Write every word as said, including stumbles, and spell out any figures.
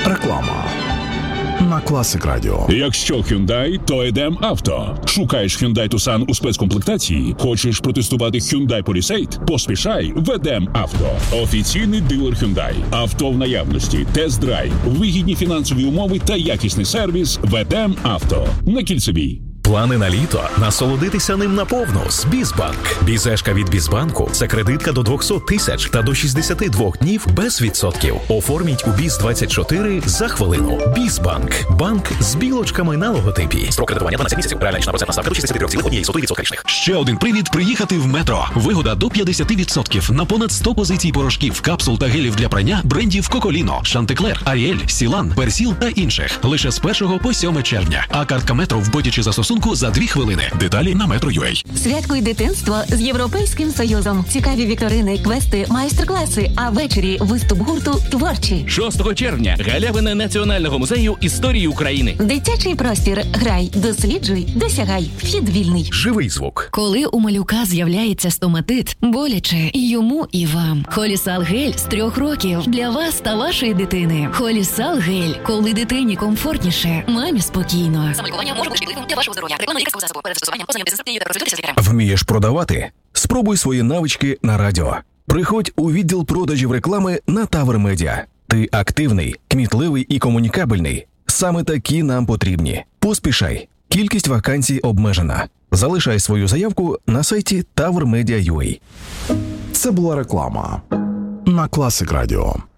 Реклама на Classic Radio. Якщо Hyundai, то йдем авто. Шукаєш Hyundai Tucson у спецкомплектації? Хочеш протестувати Hyundai Palisade? Поспішай, ведем авто. Офіційний дилер Hyundai. Авто в наявності, тест-драйв, вигідні фінансові умови та якісний сервіс. Ведем авто. На Кільцевій. Плани на літо? Насолодитися ним наповну з Бізбанк. Бізешка від Бізбанку – це кредитка до двісті тисяч та до шістдесят два днів без відсотків. Оформіть у Біз двадцять чотири за хвилину. Бізбанк. Банк з білочками на логотипі. Строк кредитування дванадцять місяців. Реальна річна процентна ставка до шістдесят три цілих одна сотих відсотка річних. Ще один привід приїхати в Метро. Вигода до п'ятдесят відсотків на понад сто позицій порошків, капсул та гелів для прання брендів Коколіно, Шантеклер, Аріель, Сілан, Персіл та інших. Лише з першого по сьоме червня. А картка Метро в боді чи застосунку за дві хвилини. Деталі на Metro.ua. Святкуй дитинство з Європейським Союзом. Цікаві вікторини, квести, майстер-класи, а ввечері виступ гурту «Творчі». шостого червня. Галявина Національного музею історії України. Дитячий простір. Грай, досліджуй, досягай. Вхід вільний. Живий звук. Коли у малюка з'являється стоматит, боляче і йому, і вам. Холісал гель з трьох років для вас та вашої дитини. Холісал гель. Коли дитині комфортніше, мамі спокійно. Самолікування може бути шкідливим для вашого здоров'я. Реклама лікарського засобу. Перед застосуванням познайомтеся з інструкцією та консультуйтеся з лікарем. Вмієш продавати? Спробуй свої навички на радіо. Приходь у відділ продажів реклами на Тавер Медіа. Ти активний, кмітливий і комунікабельний. Саме такі нам потрібні. Поспішай. Кількість вакансій обмежена. Залишай свою заявку на сайті тавер медіа крапка ю а. Це була реклама на Classic Radio.